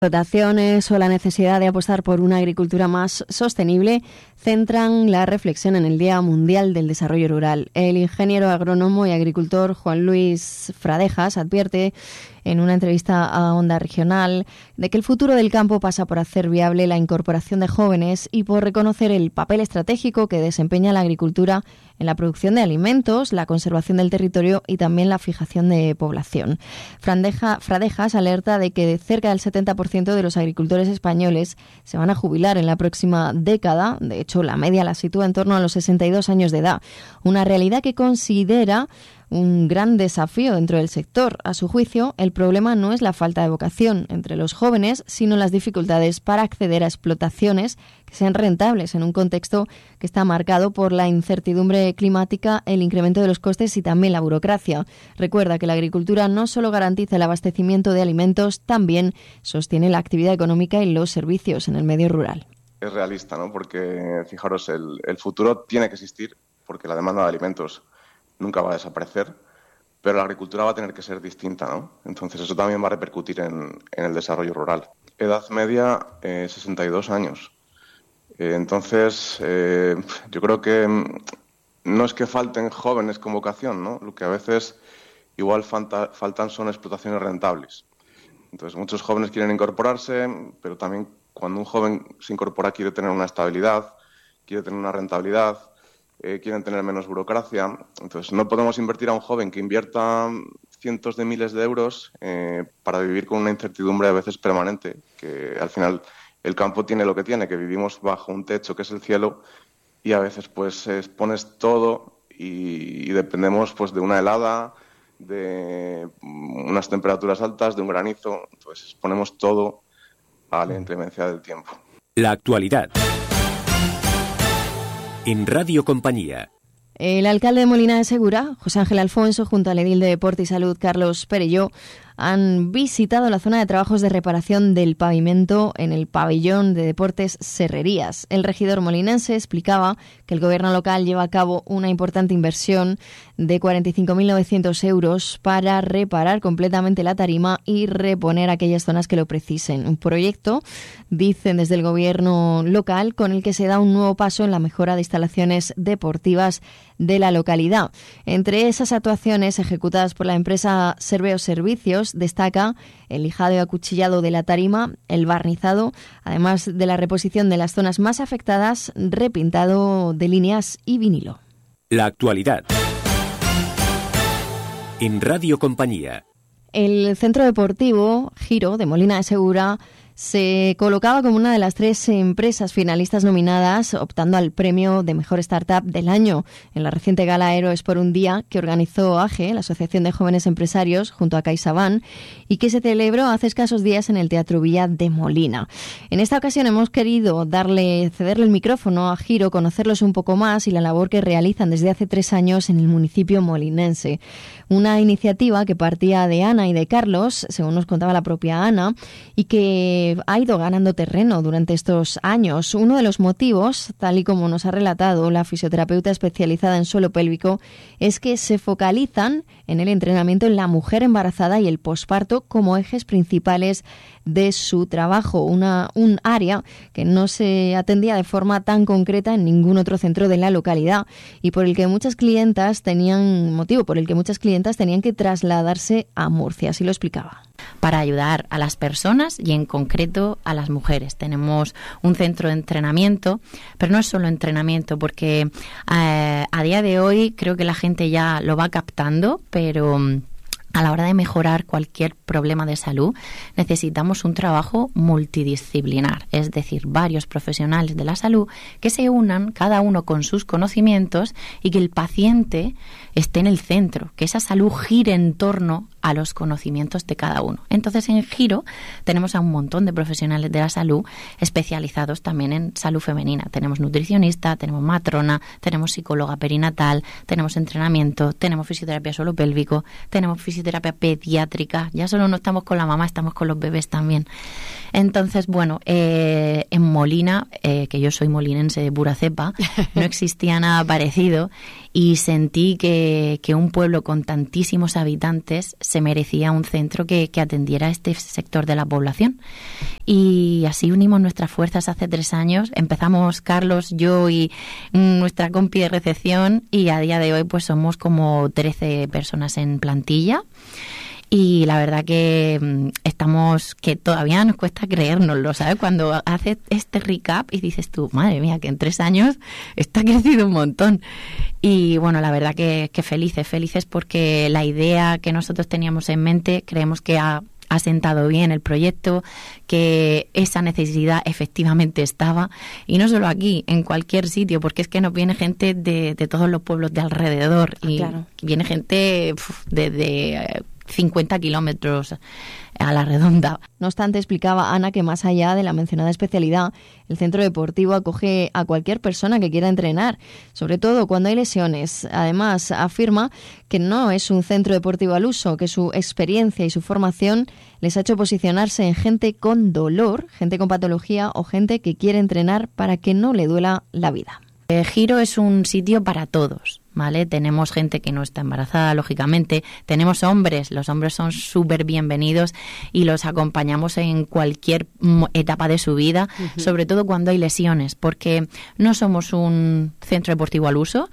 Explotaciones o la necesidad de apostar por una agricultura más sostenible centran la reflexión en el Día Mundial del Desarrollo Rural. El ingeniero agrónomo y agricultor Juan Luis Fradejas advierte en una entrevista a Onda Regional de que el futuro del campo pasa por hacer viable la incorporación de jóvenes y por reconocer el papel estratégico que desempeña la agricultura en la producción de alimentos, la conservación del territorio y también la fijación de población. Fradejas alerta de que cerca del 70% de los agricultores españoles se van a jubilar en la próxima década. De hecho, la media la sitúa en torno a los 62 años de edad. Una realidad que considera un gran desafío dentro del sector. A su juicio, el problema no es la falta de vocación entre los jóvenes, sino las dificultades para acceder a explotaciones que sean rentables en un contexto que está marcado por la incertidumbre climática, el incremento de los costes y también la burocracia. Recuerda que la agricultura no solo garantiza el abastecimiento de alimentos, también sostiene la actividad económica y los servicios en el medio rural. Es realista, ¿no? Porque, fijaros, el futuro tiene que existir porque la demanda de alimentos nunca va a desaparecer, pero la agricultura va a tener que ser distinta, ¿no? Entonces eso también va a repercutir en el desarrollo rural. Edad media, 62 años. Entonces, yo creo que no es que falten jóvenes con vocación, ¿no? Lo que a veces igual faltan son explotaciones rentables. Entonces muchos jóvenes quieren incorporarse, pero también cuando un joven se incorpora quiere tener una estabilidad, quiere tener una rentabilidad, quieren tener menos burocracia. Entonces no podemos invertir a un joven que invierta cientos de miles de euros para vivir con una incertidumbre a veces permanente, que al final el campo tiene lo que tiene, que vivimos bajo un techo que es el cielo y a veces pues expones todo y dependemos pues de una helada, de unas temperaturas altas, de un granizo. Entonces exponemos todo a la inclemencia del tiempo. La actualidad en Radio Compañía. El alcalde de Molina de Segura, José Ángel Alfonso, junto al edil de Deporte y Salud, Carlos Perelló, han visitado la zona de trabajos de reparación del pavimento en el pabellón de deportes Serrerías. El regidor molinense explicaba que el gobierno local lleva a cabo una importante inversión de 45.900 euros para reparar completamente la tarima y reponer aquellas zonas que lo precisen. Un proyecto, dicen desde el gobierno local, con el que se da un nuevo paso en la mejora de instalaciones deportivas de la localidad. Entre esas actuaciones ejecutadas por la empresa Serveo Servicios destaca el lijado y acuchillado de la tarima, el barnizado, además de la reposición de las zonas más afectadas, repintado de líneas y vinilo. La actualidad en Radio Compañía. El centro deportivo Giro de Molina de Segura se colocaba como una de las 3 empresas finalistas nominadas, optando al premio de Mejor Startup del año en la reciente gala Héroes por un Día que organizó AGE, la Asociación de Jóvenes Empresarios, junto a CaixaBank, y que se celebró hace escasos días en el Teatro Villa de Molina. En esta ocasión hemos querido cederle el micrófono a Giro, conocerlos un poco más y la labor que realizan desde hace 3 años en el municipio molinense. Una iniciativa que partía de Ana y de Carlos, según nos contaba la propia Ana, y que ha ido ganando terreno durante estos años. Uno de los motivos, tal y como nos ha relatado la fisioterapeuta especializada en suelo pélvico, es que se focalizan en el entrenamiento en la mujer embarazada y el posparto como ejes principales de su trabajo, un área que no se atendía de forma tan concreta en ningún otro centro de la localidad y por el que muchas clientas tenían que trasladarse a Murcia, así lo explicaba. Para ayudar a las personas y en concreto a las mujeres. Tenemos un centro de entrenamiento, pero no es solo entrenamiento, porque a día de hoy creo que la gente ya lo va captando, pero a la hora de mejorar cualquier problema de salud necesitamos un trabajo multidisciplinar, es decir, varios profesionales de la salud que se unan cada uno con sus conocimientos y que el paciente esté en el centro, que esa salud gire en torno a los conocimientos de cada uno. Entonces en Giro tenemos a un montón de profesionales de la salud especializados también en salud femenina. Tenemos nutricionista, tenemos matrona, tenemos psicóloga perinatal, tenemos entrenamiento, tenemos fisioterapia suelo pélvico, tenemos fisioterapia pediátrica. Ya solo no estamos con la mamá, estamos con los bebés también. Entonces, bueno, en Molina, que yo soy molinense de pura cepa, no existía nada parecido y sentí que un pueblo con tantísimos habitantes se merecía un centro que atendiera a este sector de la población. Y así unimos nuestras fuerzas hace 3 años. Empezamos Carlos, yo y nuestra compi de recepción, y a día de hoy pues somos como 13 personas en plantilla. Y la verdad que estamos, que todavía nos cuesta creérnoslo, ¿sabes? Cuando haces este recap y dices tú, madre mía, que en 3 años está crecido un montón. Y bueno, la verdad que felices porque la idea que nosotros teníamos en mente, creemos que ha sentado bien el proyecto, que esa necesidad efectivamente estaba, y no solo aquí, en cualquier sitio, porque es que nos viene gente de todos los pueblos de alrededor, y claro, viene gente desde 50 kilómetros a la redonda. No obstante, explicaba Ana que más allá de la mencionada especialidad, el centro deportivo acoge a cualquier persona que quiera entrenar, sobre todo cuando hay lesiones. Además, afirma que no es un centro deportivo al uso, que su experiencia y su formación les ha hecho posicionarse en gente con dolor, gente con patología o gente que quiere entrenar para que no le duela la vida. Giro es un sitio para todos, ¿vale? Tenemos gente que no está embarazada, lógicamente. Tenemos hombres, los hombres son súper bienvenidos y los acompañamos en cualquier etapa de su vida, sobre todo cuando hay lesiones, porque no somos un centro deportivo al uso.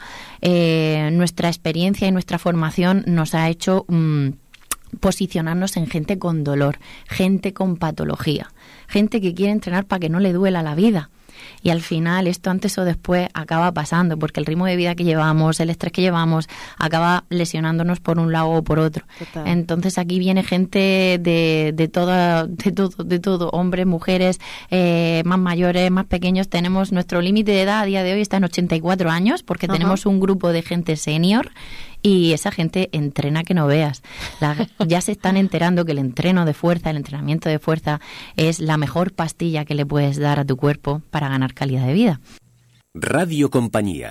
Nuestra experiencia y nuestra formación nos ha hecho posicionarnos en gente con dolor, gente con patología, gente que quiere entrenar para que no le duela la vida. Y al final esto antes o después acaba pasando, porque el ritmo de vida que llevamos, el estrés que llevamos, acaba lesionándonos por un lado o por otro. Total. Entonces aquí viene gente de todo, hombres, mujeres, más mayores, más pequeños. Tenemos nuestro límite de edad a día de hoy está en 84 años, porque tenemos un grupo de gente senior. Y esa gente entrena que no veas. Ya se están enterando que el entrenamiento de fuerza es la mejor pastilla que le puedes dar a tu cuerpo para ganar calidad de vida. Radio Compañía.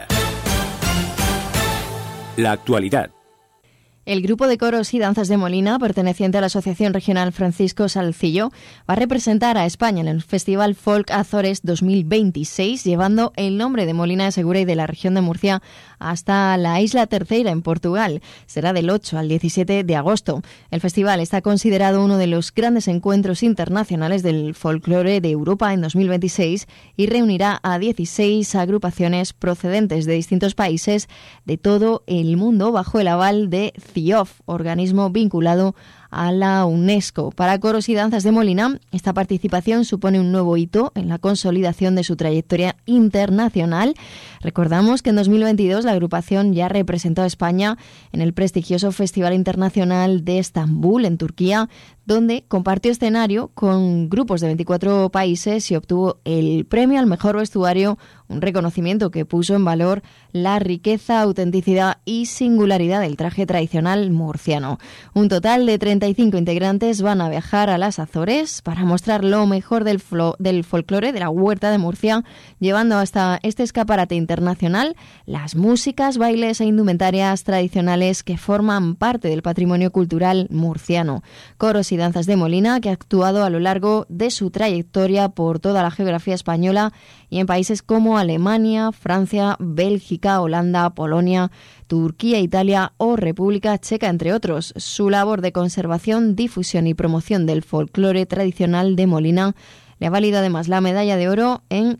La actualidad. El grupo de coros y danzas de Molina, perteneciente a la Asociación Regional Francisco Salcillo, va a representar a España en el Festival Folk Azores 2026, llevando el nombre de Molina de Segura y de la región de Murcia hasta la Isla Terceira, en Portugal. Será del 8 al 17 de agosto. El festival está considerado uno de los grandes encuentros internacionales del folclore de Europa en 2026 y reunirá a 16 agrupaciones procedentes de distintos países de todo el mundo bajo el aval de CIOF, organismo vinculado a la UNESCO. Para Coros y Danzas de Molina, esta participación supone un nuevo hito en la consolidación de su trayectoria internacional. Recordamos que en 2022 la agrupación ya representó a España en el prestigioso Festival Internacional de Estambul, en Turquía, donde compartió escenario con grupos de 24 países y obtuvo el premio al mejor vestuario, un reconocimiento que puso en valor la riqueza, autenticidad y singularidad del traje tradicional murciano. Un total de 35 integrantes van a viajar a las Azores para mostrar lo mejor del folclore de la Huerta de Murcia, llevando hasta este escaparate internacional las músicas, bailes e indumentarias tradicionales que forman parte del patrimonio cultural murciano. Coros y Danzas de Molina, que ha actuado a lo largo de su trayectoria por toda la geografía española y en países como Alemania, Francia, Bélgica, Holanda, Polonia, Turquía, Italia o República Checa, entre otros. Su labor de conservación, difusión y promoción del folclore tradicional de Molina le ha valido además la medalla de oro en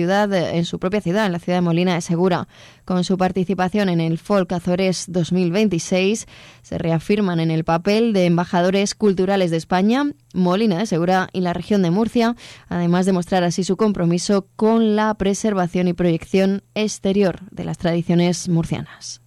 su propia ciudad, en la ciudad de Molina de Segura. Con su participación en el Folk Azores 2026, se reafirman en el papel de embajadores culturales de España, Molina de Segura y la región de Murcia, además de mostrar así su compromiso con la preservación y proyección exterior de las tradiciones murcianas.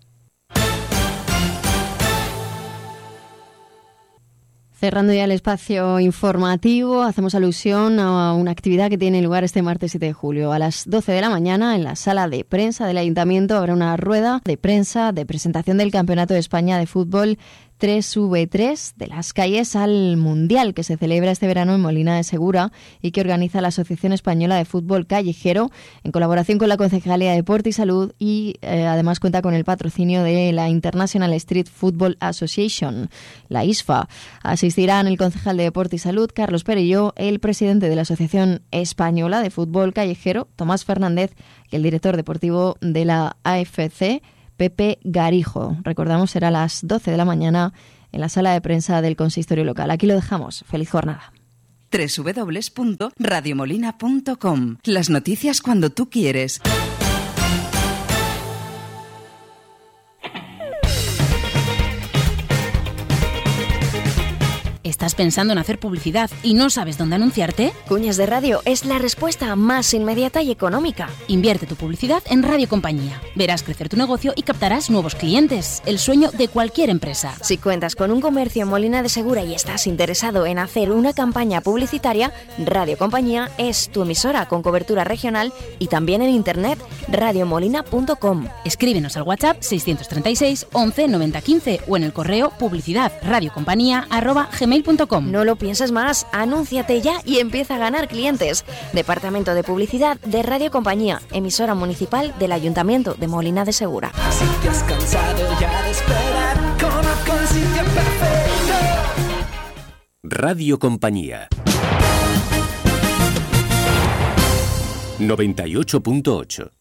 Cerrando ya el espacio informativo, hacemos alusión a una actividad que tiene lugar este martes 7 de julio. A las 12 de la mañana, en la sala de prensa del Ayuntamiento, habrá una rueda de prensa de presentación del Campeonato de España de Fútbol 3v3 de las calles al Mundial, que se celebra este verano en Molina de Segura y que organiza la Asociación Española de Fútbol Callejero en colaboración con la Concejalía de Deporte y Salud y además cuenta con el patrocinio de la International Street Football Association, la ISFA. Asistirán el concejal de Deporte y Salud, Carlos Perelló, el presidente de la Asociación Española de Fútbol Callejero, Tomás Fernández, y el director deportivo de la AFC, Pepe Garijo. Recordamos, será a las 12 de la mañana en la sala de prensa del consistorio local. Aquí lo dejamos. Feliz jornada. www.radiomolina.com. Las noticias cuando tú quieres. ¿Estás pensando en hacer publicidad y no sabes dónde anunciarte? Cuñas de Radio es la respuesta más inmediata y económica. Invierte tu publicidad en Radio Compañía. Verás crecer tu negocio y captarás nuevos clientes. El sueño de cualquier empresa. Si cuentas con un comercio en Molina de Segura y estás interesado en hacer una campaña publicitaria, Radio Compañía es tu emisora con cobertura regional y también en internet, radiomolina.com. Escríbenos al WhatsApp 636 11 90 15 o en el correo publicidadradiocompañía@gmail.com. No lo pienses más, anúnciate ya y empieza a ganar clientes. Departamento de Publicidad de Radio Compañía, emisora municipal del Ayuntamiento de Molina de Segura. Si te has cansado ya de esperar, conozco el sitio perfecto. Radio Compañía 98.8